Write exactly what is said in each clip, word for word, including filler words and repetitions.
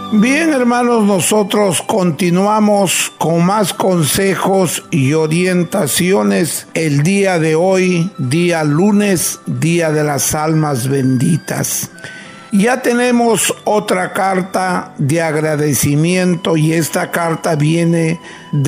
Bien, hermanos, nosotros continuamos con más consejos y orientaciones el día de hoy, día lunes, día de las almas benditas. Ya tenemos otra carta de agradecimiento y esta carta viene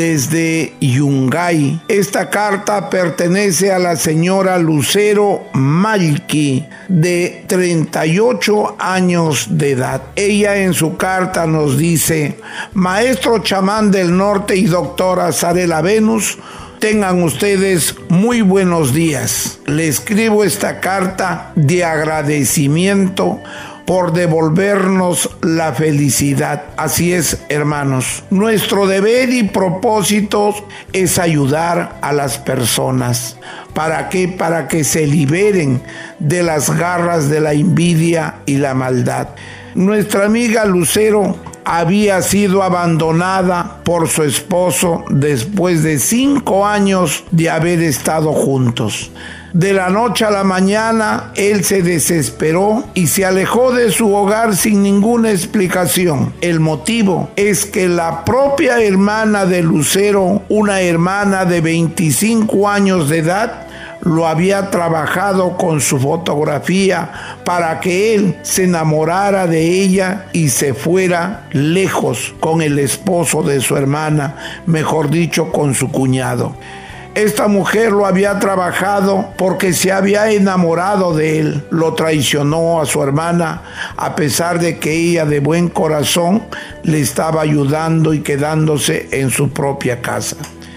desde Yungay. Esta carta pertenece a la señora Lucero Malki, de treinta y ocho años de edad. Ella en su carta nos dice: maestro chamán del norte y doctora Zarela Venus, tengan ustedes muy buenos días. Le escribo esta carta de agradecimiento por devolvernos la felicidad. Así es, hermanos. Nuestro deber y propósito es ayudar a las personas. ¿Para qué? Para que se liberen de las garras de la envidia y la maldad. Nuestra amiga Lucero había sido abandonada por su esposo después de cinco años de haber estado juntos. De la noche a la mañana, él se desesperó y se alejó de su hogar sin ninguna explicación. El motivo es que la propia hermana de Lucero, una hermana de veinticinco años de edad, lo había trabajado con su fotografía para que él se enamorara de ella y se fuera lejos con el esposo de su hermana, mejor dicho, con su cuñado. Esta mujer lo había trabajado porque se había enamorado de él. Lo traicionó a su hermana, a pesar de que ella de buen corazón le estaba ayudando y quedándose en su propia casa.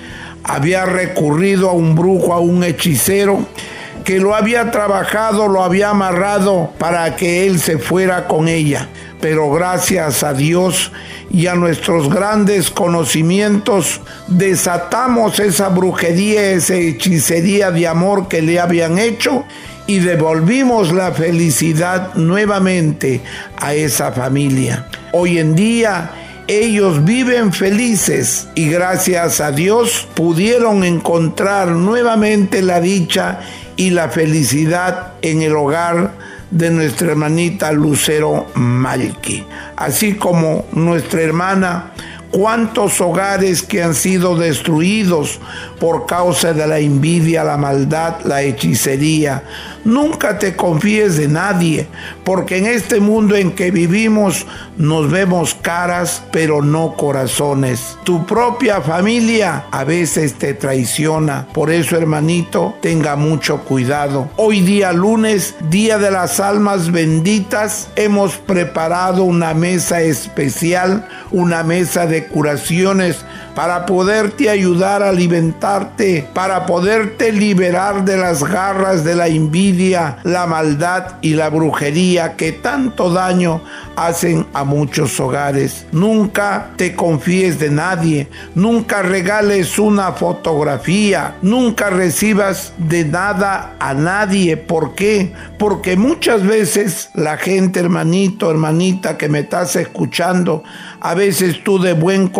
Había recurrido a un brujo, a un hechicero, que lo había trabajado, lo había amarrado para que él se fuera con ella. Pero gracias a Dios y a nuestros grandes conocimientos, desatamos esa brujería, esa hechicería de amor que le habían hecho y devolvimos la felicidad nuevamente a esa familia. Hoy en día ellos viven felices y gracias a Dios pudieron encontrar nuevamente la dicha y la felicidad en el hogar de nuestra hermanita Lucero Malki. Así como nuestra hermana, cuántos hogares que han sido destruidos por causa de la envidia, la maldad, la hechicería. Nunca te confíes de nadie, porque en este mundo en que vivimos nos vemos caras, pero no corazones. Tu propia familia a veces te traiciona. Por eso, hermanito, tenga mucho cuidado. Hoy día lunes, día de las almas benditas, hemos preparado una mesa especial, una mesa de curaciones para poderte ayudar a alimentarte, para poderte liberar de las garras de la envidia, la maldad y la brujería que tanto daño hacen a muchos hogares. Nunca te confíes de nadie, nunca regales una fotografía, nunca recibas de nada a nadie. ¿Por qué? Porque muchas veces la gente, hermanito, hermanita que me estás escuchando, a veces tú de buen